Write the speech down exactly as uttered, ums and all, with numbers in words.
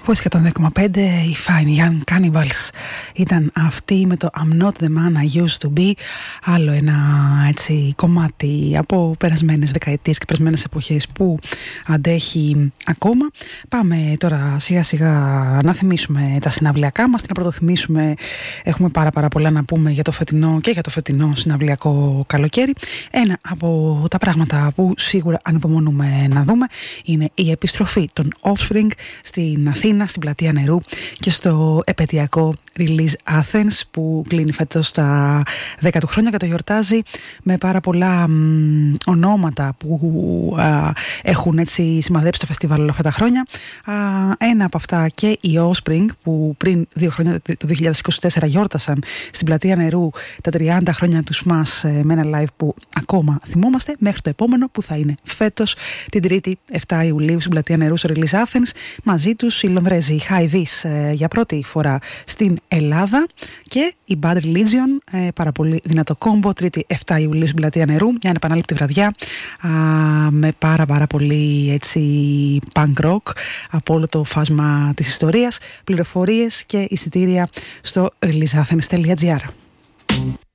Voice εκατόν δύο κόμμα πέντε, οι Fine Young Cannibals ήταν αυτή με το I'm not the man I used to be. Άλλο ένα έτσι κομμάτι από περασμένες δεκαετίες και περασμένες εποχές που αντέχει ακόμα. Πάμε τώρα σιγά σιγά να θυμίσουμε τα συναυλιακά μας, να πρωτοθυμίσουμε. Έχουμε πάρα πάρα πολλά να πούμε για το φετινό και για το φετινό συναυλιακό καλοκαίρι. Ένα από τα πράγματα που σίγουρα ανυπομονούμε να δούμε είναι η επιστροφή των Offspring στην Αθήνα, στην Πλατεία Νερού και στο επαιτειακό Release Athens που κλείνει φέτος τα δέκα του χρόνια και το γιορτάζει με πάρα πολλά μ, ονόματα που α, έχουν έτσι σημαδέψει το φεστιβάλ όλα αυτά τα χρόνια. Α, ένα από αυτά και οι Offspring που πριν δύο χρόνια, το δύο χιλιάδες είκοσι τέσσερα, γιόρτασαν στην Πλατεία Νερού τα τριάντα χρόνια του Smash με ένα live που ακόμα θυμόμαστε, μέχρι το επόμενο που θα είναι φέτος την Τρίτη επτά Ιουλίου στην Πλατεία Νερού στο Release Athens. Μαζί τους οι Λονδρέζοι, οι High Vis, ε, για πρώτη φορά στην Ελλάδα και η Bad Religion, ε, πάρα πολύ δυνατό κόμπο, Τρίτη επτά Ιουλίου στην Πλατεία Νερού, μια ανεπανάληπτη βραδιά α, με πάρα πάρα πολύ έτσι punk rock από όλο το φάσμα της ιστορίας. Πληροφορίες και εισιτήρια στο release athens τελεία gr.